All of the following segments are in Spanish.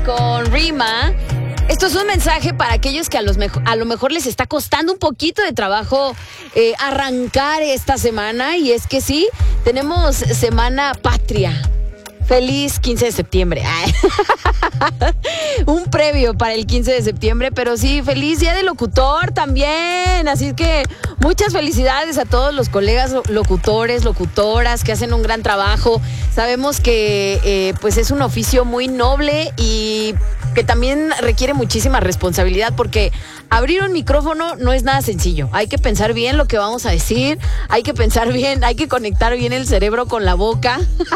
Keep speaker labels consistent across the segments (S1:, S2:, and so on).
S1: Con Rima. Esto es un mensaje para aquellos que a lo mejor les está costando un poquito de trabajo arrancar esta semana. Y es que sí, tenemos Semana Patria. Feliz 15 de septiembre. Un previo para el 15 de septiembre, pero sí, feliz Día del Locutor también. Así que muchas felicidades a todos los colegas locutores, locutoras que hacen un gran trabajo. Sabemos que pues es un oficio muy noble y que también requiere muchísima responsabilidad, porque abrir un micrófono no es nada sencillo. Hay que pensar bien lo que vamos a decir, hay que pensar bien, hay que conectar bien el cerebro con la boca.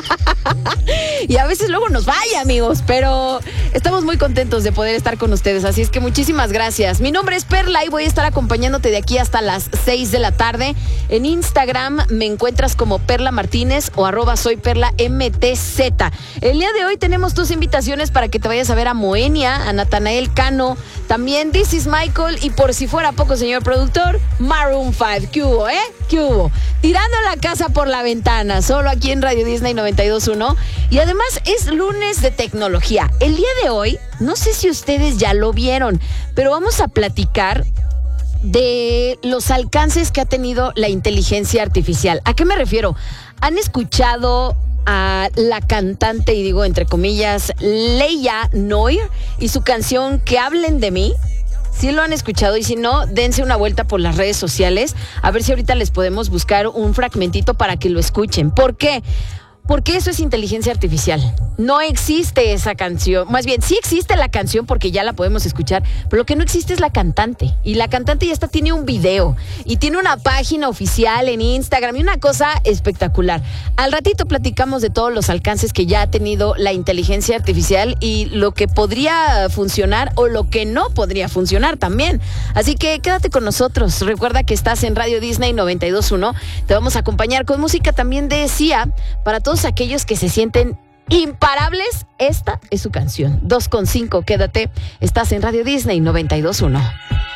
S1: Y a veces luego nos vaya, amigos, pero estamos muy contentos de poder estar con ustedes, así es que muchísimas gracias. Mi nombre es Perla y voy a estar acompañándote de aquí hasta las 6 de la tarde. En Instagram me encuentras como Perla Martínez o @soyperlamtz. El día de hoy tenemos tus invitaciones para que te vayas a ver a Moenia, a Natanael Cano, también This is Michael y, por si fuera poco, señor productor, Maroon 5. ¿Qué hubo, ¿Qué hubo? Tirando la casa por la ventana, solo aquí en Radio Disney 92.1. Y además es lunes de tecnología. El día de hoy, no sé si ustedes ya lo vieron, pero vamos a platicar de los alcances que ha tenido la inteligencia artificial. ¿A qué me refiero? ¿Han escuchado a la cantante, y digo entre comillas, Leia Noir y su canción Que hablen de mí? Si lo han escuchado, y si no, dense una vuelta por las redes sociales, a ver si ahorita les podemos buscar un fragmentito para que lo escuchen. ¿Por qué? Porque eso es inteligencia artificial. No existe esa canción. Más bien, sí existe la canción porque ya la podemos escuchar, pero lo que no existe es la cantante. Y la cantante ya tiene un video y tiene una página oficial en Instagram y una cosa espectacular. Al ratito platicamos de todos los alcances que ya ha tenido la inteligencia artificial y lo que podría funcionar o lo que no podría funcionar también. Así que quédate con nosotros. Recuerda que estás en Radio Disney 92.1. Te vamos a acompañar con música también de Sia para todos aquellos que se sienten imparables. Esta es su canción. 2:5, quédate. Estás en Radio Disney 92.1.